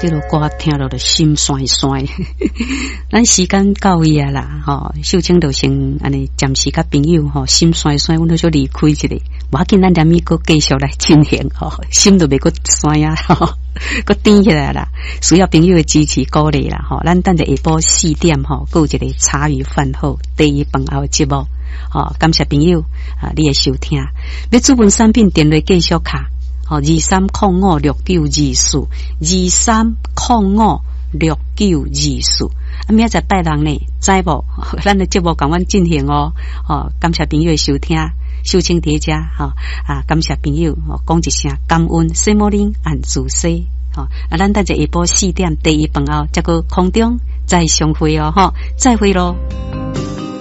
这首歌听了就心酸酸。咱时间到位啊啦，秀清就先安尼暂时甲朋友心酸酸，阮就离开一下。无要紧，咱连咪个继续来进行心都袂个酸呀，个甜起来啦。需要朋友的支持鼓励啦，咱等下下晡4点还有一个茶余饭后第一饭后节目，感谢朋友你的收听。要主文产品电话继续卡2305692423056924。明仔载拜六呢，知无？咱的节目共阮进行感谢朋友的收听。秀清叠加感谢朋友讲一声感恩，西摩林按自西咱等下下晡4点第一饭后，再个空中再相会再会咯。